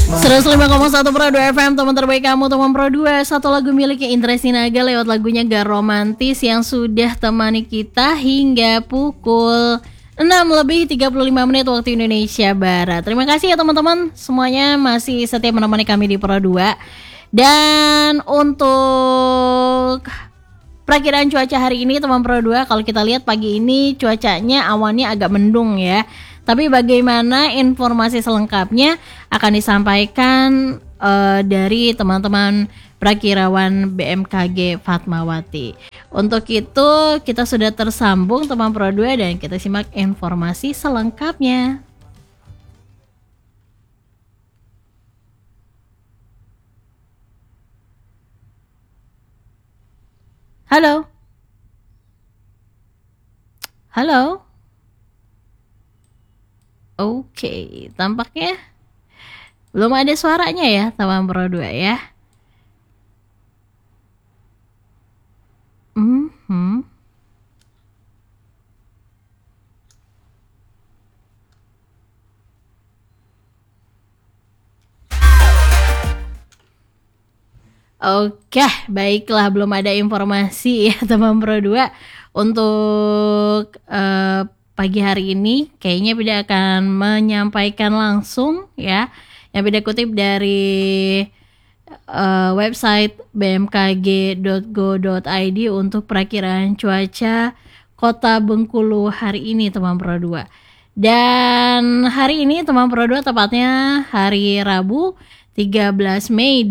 105,1 Pro 2 FM, teman terbaik kamu, teman Pro 2. Satu lagu miliknya Indra Sinaga lewat lagunya Gak Romantis yang sudah temani kita hingga pukul 6:35 waktu Indonesia Barat. Terima kasih ya teman-teman, semuanya masih setia menemani kami di Pro 2. Dan untuk perakiraan cuaca hari ini teman Pro 2, kalau kita lihat pagi ini cuacanya awannya agak mendung ya. Tapi bagaimana informasi selengkapnya akan disampaikan dari teman-teman Prakirawan BMKG Fatmawati. Untuk itu kita sudah tersambung teman Pro 2 dan kita simak informasi selengkapnya. Halo. Halo. Oke, tampaknya belum ada suaranya ya teman Pro 2 ya. Oke, baiklah, belum ada informasi ya teman Pro 2 untuk pagi hari ini. Kayaknya Bida akan menyampaikan langsung ya, yang Bida kutip dari website bmkg.go.id untuk perakiraan cuaca Kota Bengkulu hari ini teman Pro 2. Dan hari ini teman Pro 2 tepatnya hari Rabu 13 Mei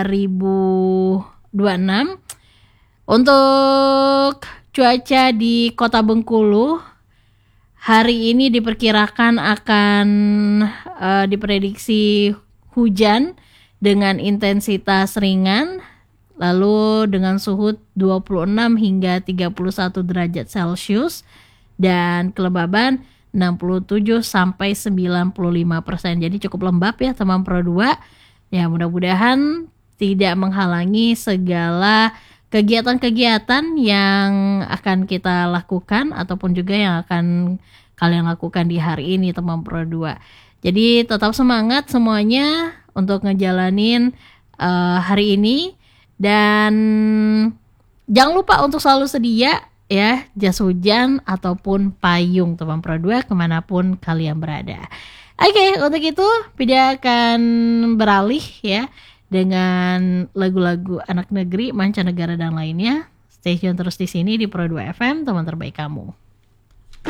2026. Untuk cuaca di Kota Bengkulu hari ini diperkirakan akan diprediksi hujan dengan intensitas ringan, lalu dengan suhu 26 hingga 31 derajat Celcius dan kelembaban 67 sampai 95%. Jadi cukup lembab ya teman Pro 2. Ya, mudah-mudahan tidak menghalangi segala kegiatan-kegiatan yang akan kita lakukan ataupun juga yang akan kalian lakukan di hari ini teman Pro 2. Jadi tetap semangat semuanya untuk ngejalanin hari ini, dan jangan lupa untuk selalu sedia ya jas hujan ataupun payung teman Pro 2 kemanapun kalian berada. Oke, untuk itu Bida akan beralih ya dengan lagu-lagu anak negeri, mancanegara dan lainnya. Stay tune terus di sini di Pro 2 FM, teman terbaik kamu.